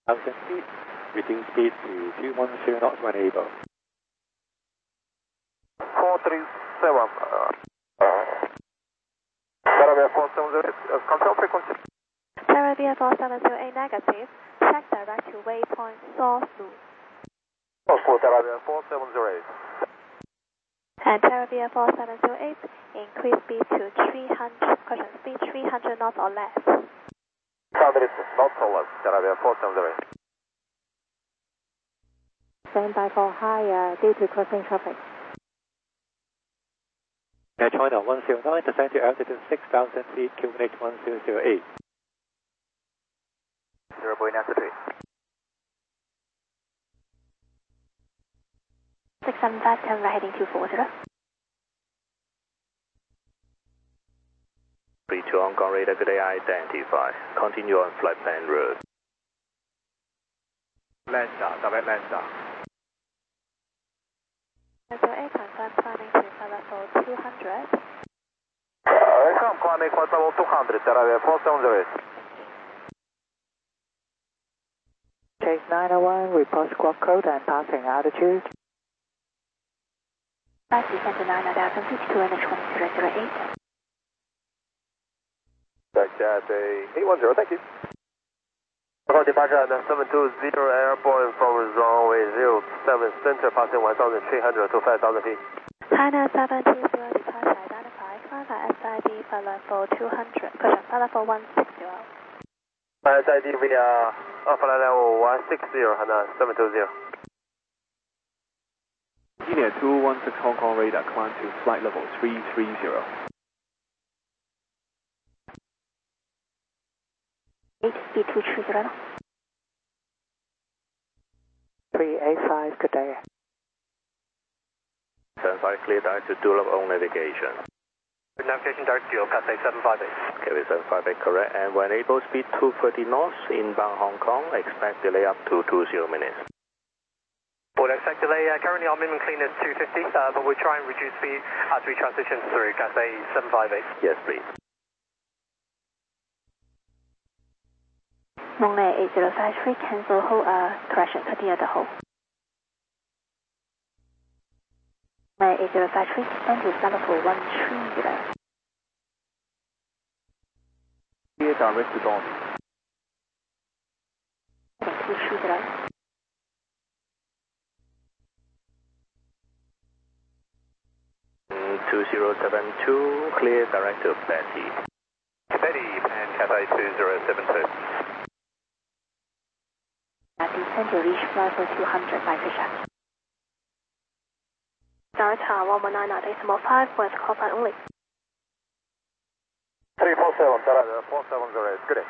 1000 feet, reduce speed to 210 knots when able. 437, Terravia 470, control frequency. Terravia 4708 negative, check direct to waypoint source loop. Source loop, Terravia 4708. And Terravia 4708, increase speed to 300 knots or less. Sound distance, not so less, Terravia 4708. Stand by for high due to crossing traffic. Air China 109, descend to altitude 6,000 feet, QNH 1008. 0 Boeing answer 3. 675, turn right heading 240. 32 Hong Kong radar, good day, identify. Continue on flight plan route. Landstar, direct Landstar. 08, confirm climbing to level 200. Come climbing for level 200, Terravia 4708. Chase 901, report squawk code and passing altitude. 5 descend to 9,000 feet, QNH 1008. Cathay 810, thank you. Call departure at 720, airborne from runway 07 center, passing 1,300 to 5,000 feet. China 720 departure identified, climb by SID for level 200, push for level 160. SID via flight level 160 and 720. India 216 Hong Kong radar, climb to flight level 330. 8 speed 230. 385, good day. 75 clear direct to Dulux on navigation. Navigation direct to Cathay 758. Okay, 758 correct. And when able, speed 230 knots, inbound Hong Kong, expect delay up to 20 minutes. Would expect delay, currently our minimum clean is 250, but we'll try and reduce speed as we transition through Cathay 758. Yes, please. Monday 8053, cancel hold, correction, continue the hold. Monday 8053, descend to level 130. Clear direct to Dormy. 230. 2072, clear direct to Betty. Betty and Cathay 2072. Descend to reach level 200 by Fisher. Delta 119.5, West call sign only. 347, Terravia 4708, good day.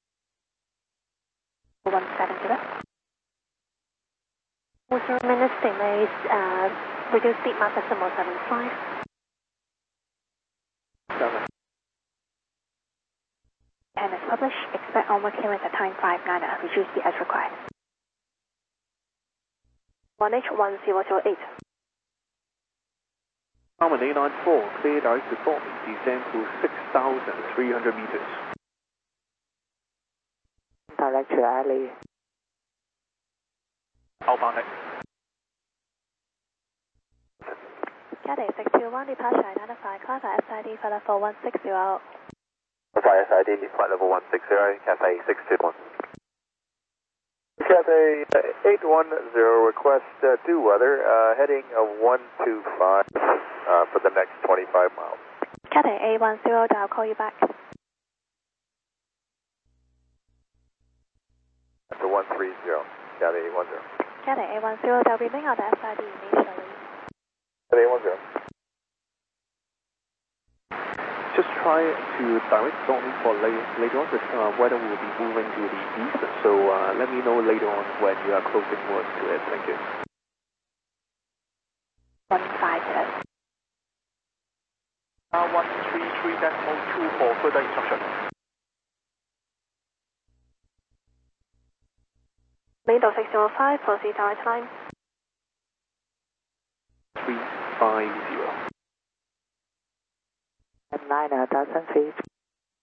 170. 40 minutes delays, reduce speed maximum 75. 7. And as published, expect onward clearance at time 59, reduce speed as required. 1H1008. Harmon 894, clear direct to Dormy, descend to 6,300 meters. Direct to Ali. Outbound next. Cathay 621, departure identified, climb by SID for level 160. Fly SID, flight level 160, Cathay 621. Cathay 810, request due weather, heading 125 for the next 25 miles. Cathay 810, I'll call you back. That's a 130, Cathay 810. Cathay 810, they'll remain on the SID initially. Cathay 810. Just try to direct Dormy for later on. The weather will be moving to the east, so let me know later on when you are closing towards to it. Thank you. 150. 133.2 for further instruction. Window 605, proceed direct line. 350. At 9,000 feet.